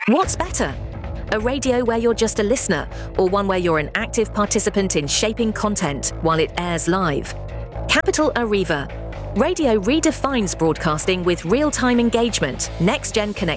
What's better? A radio where you're just a listener, or one where you're an active participant in shaping content while it airs live? Capital Arriva. Radio redefines broadcasting with real-time engagement, next-gen connectivity.